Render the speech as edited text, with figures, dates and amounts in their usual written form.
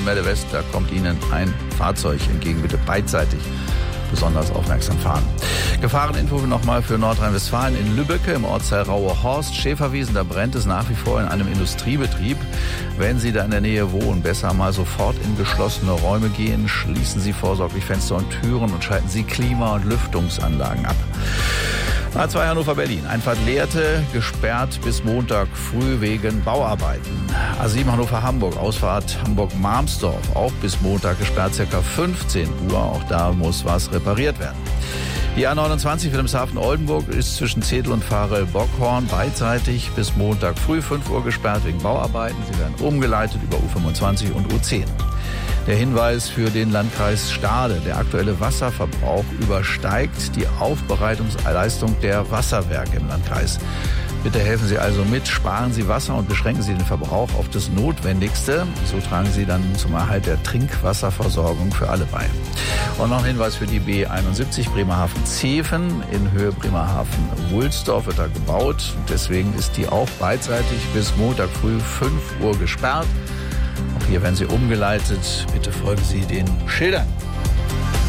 Melle West, da kommt Ihnen ein Fahrzeug entgegen. Bitte beidseitig besonders aufmerksam fahren. Gefahreninfo nochmal für Nordrhein-Westfalen. In Lübbecke im Ortsteil Rauhe-Horst, Schäferwiesen, da brennt es nach wie vor in einem Industriebetrieb. Wenn Sie da in der Nähe wohnen, besser mal sofort in geschlossene Räume gehen. Schließen Sie vorsorglich Fenster und Türen und schalten Sie Klima- und Lüftungsanlagen ab. A2 Hannover-Berlin. Einfahrt Lehrte, gesperrt bis Montag früh wegen Bauarbeiten. A7 Hannover-Hamburg, Ausfahrt Hamburg-Marmsdorf, auch bis Montag gesperrt, ca. 15 Uhr. Auch da muss was repariert werden. Die A29 Wilhelmshaven-Oldenburg ist zwischen Zedel und Varel-Bockhorn beidseitig bis Montag früh 5 Uhr gesperrt wegen Bauarbeiten. Sie werden umgeleitet über U25 und U10. Der Hinweis für den Landkreis Stade. Der aktuelle Wasserverbrauch übersteigt die Aufbereitungsleistung der Wasserwerke im Landkreis. Bitte helfen Sie also mit, sparen Sie Wasser und beschränken Sie den Verbrauch auf das Notwendigste. So tragen Sie dann zum Erhalt der Trinkwasserversorgung für alle bei. Und noch ein Hinweis für die B71 Bremerhaven-Zeven. In Höhe Bremerhaven-Wulsdorf wird da gebaut. Deswegen ist die auch beidseitig bis Montag früh 5 Uhr gesperrt. Auch hier werden Sie umgeleitet. Bitte folgen Sie den Schildern.